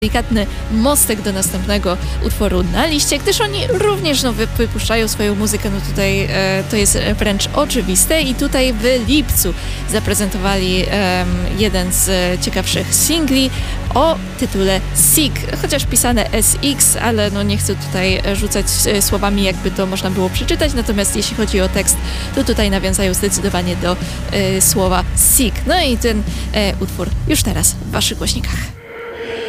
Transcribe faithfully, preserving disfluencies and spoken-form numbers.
delikatny mostek do następnego utworu na liście, gdyż oni również no, wypuszczają swoją muzykę, no tutaj e, to jest wręcz oczywiste i tutaj w lipcu zaprezentowali e, jeden z ciekawszych singli o tytule Sick, chociaż pisane S X, ale no nie chcę tutaj rzucać słowami, jakby to można było przeczytać, natomiast jeśli chodzi o tekst, to tutaj nawiązają zdecydowanie do e, słowa Sick. No i ten e, utwór już teraz w waszych głośnikach.